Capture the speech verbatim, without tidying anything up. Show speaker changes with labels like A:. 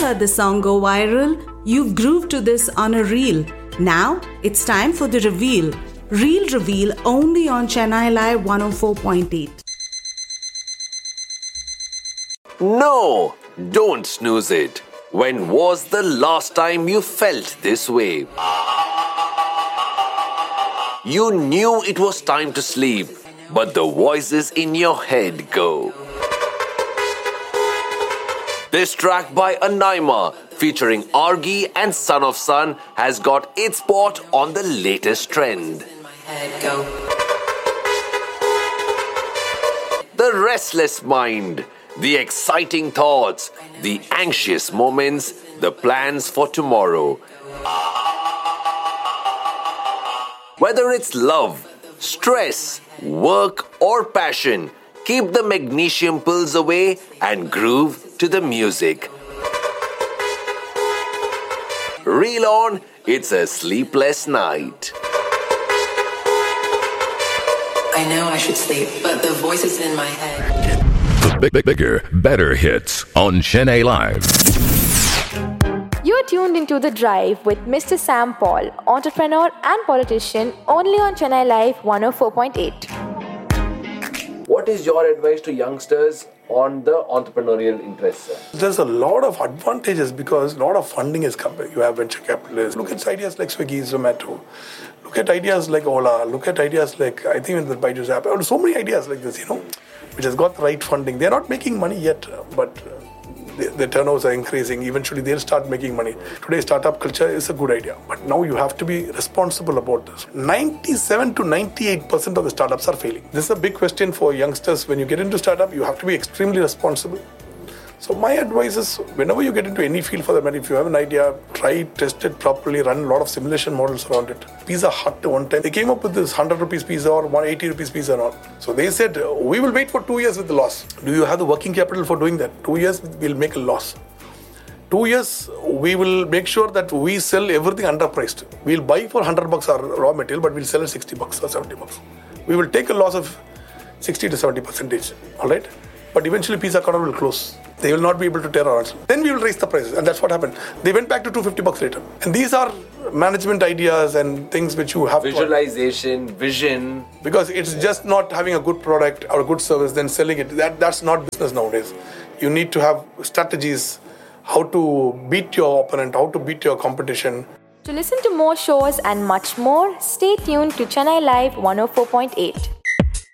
A: heard the song go viral, you've grooved to this on a reel. Now, it's time for the reveal. Reel reveal only on Chennai Live one oh four point eight.
B: No, don't snooze it. When was the last time you felt this way? You knew it was time to sleep, but the voices in your head go. This track by Anaima, featuring Argy and Son of Sun, has got its spot on the latest trend. The restless mind, the exciting thoughts, the anxious moments, the plans for tomorrow. Whether it's love, stress, work or passion, keep the magnesium pills away and groove to the music. Reel on, it's a sleepless night.
C: I know I should sleep, but the voices in my head.
D: The big, big, bigger, better hits on Chennai Live.
E: You're tuned into The Drive with Mister Sam Paul, entrepreneur and politician, only on Chennai Live one oh four point eight.
B: What is your advice to youngsters on the entrepreneurial interest, sir?
F: There's a lot of advantages because a lot of funding is coming. You have venture capitalists. Look at ideas like Swiggy, Zomato. Look at ideas like Ola. Look at ideas like, I think, in the Byju's app. So many ideas like this, you know, which has got the right funding. They're not making money yet, but the, the turnovers are increasing. Eventually, they'll start making money. Today, startup culture is a good idea, but now you have to be responsible about this. ninety-seven to ninety-eight percent of the startups are failing. This is a big question for youngsters. When you get into startup, you have to be extremely responsible. So my advice is, whenever you get into any field for that matter, if you have an idea, try it, test it properly, run a lot of simulation models around it. Pizza Hut one time, they came up with this one hundred rupees pizza or one hundred eighty rupees pizza and all. So they said, we will wait for two years with the loss. Do you have the working capital for doing that? Two years, we'll make a loss. Two years, we will make sure that we sell everything underpriced. We'll buy for one hundred bucks our raw material, but we'll sell it sixty bucks or seventy bucks. We will take a loss of sixty to seventy percentage, all right? But eventually, Pizza Hut will close. They will not be able to tear our hands. Then we will raise the prices, and that's what happened. They went back to two hundred fifty bucks later. And these are management ideas and things which you have
B: visualization, to... vision.
F: Because it's just not having a good product or a good service, then selling it. That That's not business nowadays. You need to have strategies, how to beat your opponent, how to beat your competition.
E: To listen to more shows and much more, stay tuned to Chennai Live one oh four point eight.